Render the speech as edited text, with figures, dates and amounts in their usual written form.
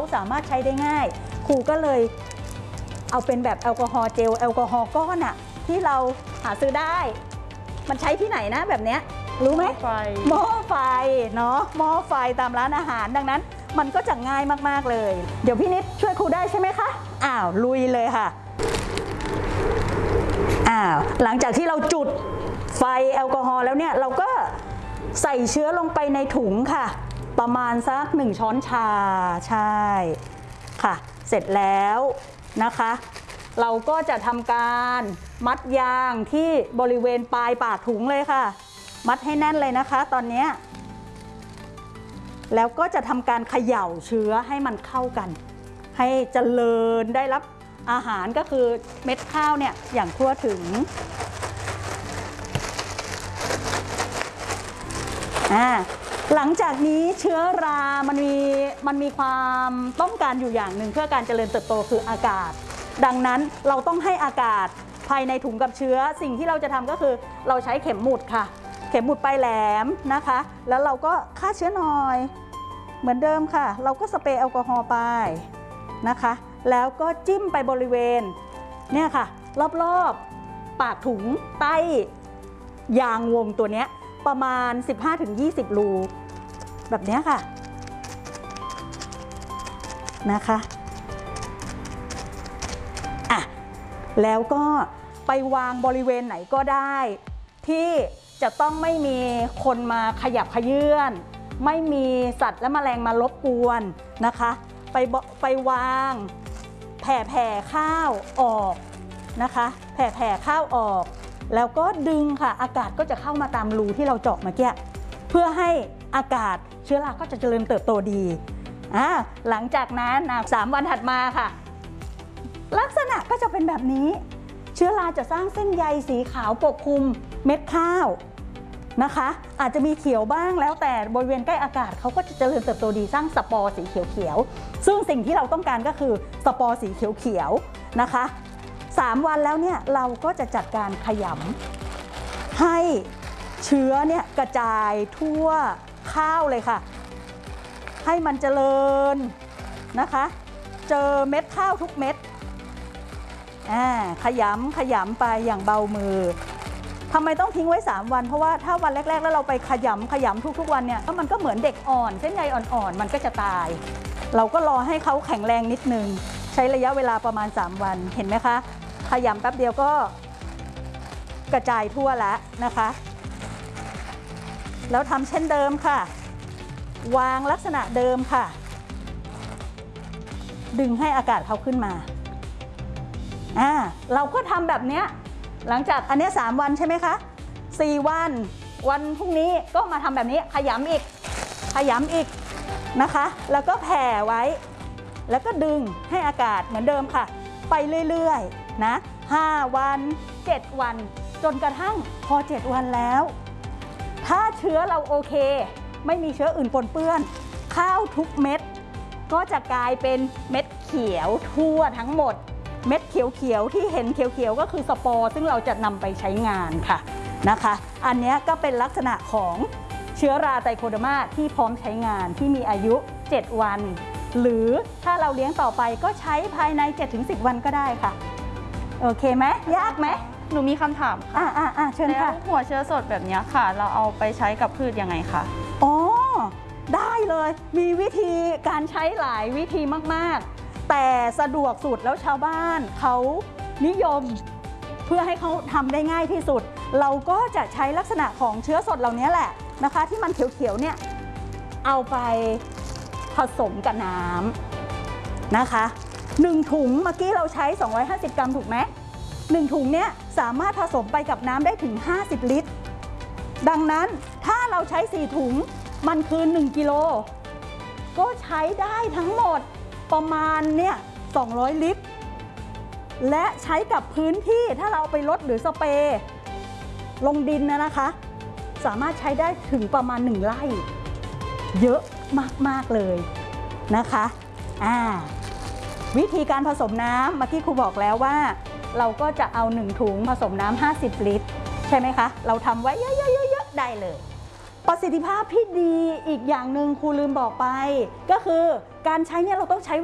สามารถใช้ได้ง่ายครูก็เลยเอาเป็นแบบแอลกอฮอล์เจลแอลกอฮอล์ก้อนอะที่เราหาซื้อได้มันใช้ที่ไหนนะแบบเนี้ยรู้ไหมหม้อไฟเนาะหม้อไฟตามร้านอาหารดังนั้นมันก็จะง่ายมากๆเลยเดี๋ยวพี่นิดช่วยครูได้ใช่ไหมคะลุยเลยค่ะหลังจากที่เราจุดไฟแอลกอฮอล์แล้วเนี่ยเราก็ใส่เชื้อลงไปในถุงค่ะประมาณสัก1 ช้อนชาใช่ค่ะเสร็จแล้วนะคะเราก็จะทำการมัดยางที่บริเวณปลายปากถุงเลยค่ะมัดให้แน่นเลยนะคะตอนนี้แล้วก็จะทำการเขย่าเชื้อให้มันเข้ากันให้เจริญได้รับอาหารก็คือเม็ดข้าวเนี่ยอย่างทั่วถึงหลังจากนี้เชื้อรามันมีความต้องการอยู่อย่างหนึ่งเพื่อการเจริญเติบโตคืออากาศดังนั้นเราต้องให้อากาศภายในถุงกับเชื้อสิ่งที่เราจะทำก็คือเราใช้เข็มหมุดค่ะเข็มหมุดปลายแหลมนะคะแล้วเราก็ฆ่าเชื้อหน่อยเหมือนเดิมค่ะเราก็สเปรย์แอลกอฮอล์ไปนะคะแล้วก็จิ้มไปบริเวณเนี่ยค่ะรอบๆปากถุงใต้ยางวงตัวเนี้ยประมาณ 15-20 รูแบบนี้ค่ะนะคะแล้วก็ไปวางบริเวณไหนก็ได้ที่จะต้องไม่มีคนมาขยับเขยื้อนไม่มีสัตว์และแมลงมารบกวนนะคะไปวางแผ่ข้าวออกนะคะแผ่ข้าวออกแล้วก็ดึงค่ะอากาศก็จะเข้ามาตามรูที่เราเจาะเมื่อกี้เพื่อให้อากาศเชื้อราก็จะเจริญเติบโตดีหลังจากนั้น3 วันถัดมาค่ะลักษณะก็จะเป็นแบบนี้เชื้อราจะสร้างเส้นใยสีขาวปกคลุมเม็ดข้าวนะคะอาจจะมีเขียวบ้างแล้วแต่บริเวณใกล้อากาศเขาก็จะเจริญเติบโตดีสร้างสปอร์สีเขียวๆซึ่งสิ่งที่เราต้องการก็คือสปอร์สีเขียวๆนะคะ3 วันแล้วเนี่ยเราก็จะจัดการขยำให้เชื้อเนี่ยกระจายทั่วข้าวเลยค่ะให้มันเจริญนะคะเจอเม็ดข้าวทุกเม็ดขยำไปอย่างเบามือทำไมต้องทิ้งไว้ 3 วันเพราะว่าถ้าวันแรกๆแล้วเราไปขยำทุกๆวันเนี่ยมันก็เหมือนเด็กอ่อนเส้นใยอ่อนๆมันก็จะตายเราก็รอให้เขาแข็งแรงนิดนึงใช้ระยะเวลาประมาณ3 วันเห็นไหมคะขยำแป๊บเดียวก็กระจายทั่วแล้วนะคะแล้วทำเช่นเดิมค่ะวางลักษณะเดิมค่ะดึงให้อากาศเขาขึ้นมาเราก็ทำแบบนี้หลังจากอันนี้3 วันใช่ไหมคะ4 วันพรุ่งนี้ก็มาทำแบบนี้ขยำอีกนะคะแล้วก็แผ่ไว้แล้วก็ดึงให้อากาศเหมือนเดิมค่ะไปเรื่อยๆนะ5 วัน7 วันจนกระทั่งพอ7 วันแล้วถ้าเชื้อเราโอเคไม่มีเชื้ออื่นปนเปื้อนข้าวทุกเม็ดก็จะกลายเป็นเม็ดเขียวทั่วทั้งหมดเม็ดเขียวๆที่เห็นเขียวๆก็คือสปอร์ซึ่งเราจะนำไปใช้งานค่ะนะคะอันนี้ก็เป็นลักษณะของเชื้อราไตรโคเดอร์มาที่พร้อมใช้งานที่มีอายุ7 วันหรือถ้าเราเลี้ยงต่อไปก็ใช้ภายใน 7-10 วันก็ได้ค่ะโอเคไหมยากไหมหนูมีคำถามค่ะเชิญค่ะหัวเชื้อสดแบบนี้ค่ะเราเอาไปใช้กับพืชยังไงคะได้เลยมีวิธีการใช้หลายวิธีมากๆแต่สะดวกสุดแล้วชาวบ้านเขานิยมเพื่อให้เขาทำได้ง่ายที่สุดเราก็จะใช้ลักษณะของเชื้อสดเหล่านี้แหละนะคะที่มันเขียวๆเนี่ยเอาไปผสมกับน้ำนะคะ1 ถุงเมื่อกี้เราใช้250 กรัมถูกไหม1 ถุงเนี้ยสามารถผสมไปกับน้ำได้ถึง50 ลิตรดังนั้นถ้าเราใช้4 ถุงมันคือ1 กิโลก็ใช้ได้ทั้งหมดประมาณเนี่ย200 ลิตรและใช้กับพื้นที่ถ้าเราไปรดหรือสเปรย์ลงดินนะคะสามารถใช้ได้ถึงประมาณ1 ไร่เยอะมากๆเลยนะคะวิธีการผสมน้ำเมื่อกี้ครูบอกแล้วว่าเราก็จะเอา1 ถุงผสมน้ำ50 ลิตรใช่ไหมคะเราทำไว้เยอะๆได้เลยประสิทธิภาพที่ดีอีกอย่างหนึ่งครูลืมบอกไปก็คือการใช้เนี่ยเราต้องใช้